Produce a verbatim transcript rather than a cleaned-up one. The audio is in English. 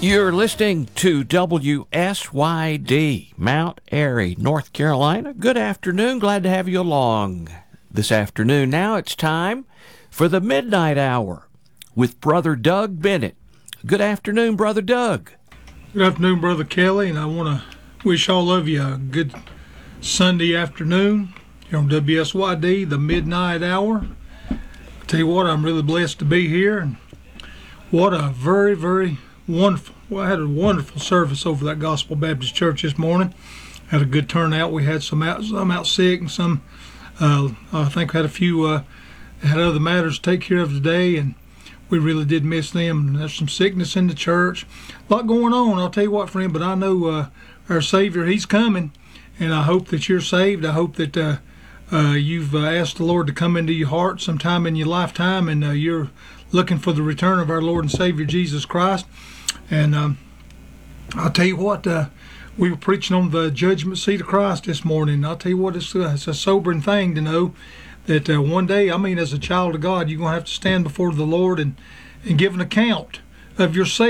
You're listening to W S Y D, Mount Airy, North Carolina. Good afternoon. Glad to have you along this afternoon. Now it's time for the Midnight Hour with Brother Doug Bennett. Good afternoon, Brother Doug. Good afternoon, Brother Kelly, and I want to wish all of you a good Sunday afternoon here on W S Y D, the Midnight Hour. I tell you what, I'm really blessed to be here, and what a very, very wonderful, well, I had a wonderful service over that Gospel Baptist Church this morning. Had a good turnout. We had some out, some out sick, and some, uh, I think we had a few, uh, had other matters to take care of today, and we really did miss them. There's some sickness in the church. A lot going on, I'll tell you what, friend, but I know uh, our Savior, He's coming, and I hope that you're saved. I hope that uh, uh, you've uh, asked the Lord to come into your heart sometime in your lifetime, and uh, you're looking for the return of our Lord and Savior, Jesus Christ. And um, I'll tell you what, uh, we were preaching on the judgment seat of Christ this morning. I'll tell you what, it's, uh, it's a sobering thing to know that uh, one day, I mean, as a child of God, you're going to have to stand before the Lord and, and give an account of yourself.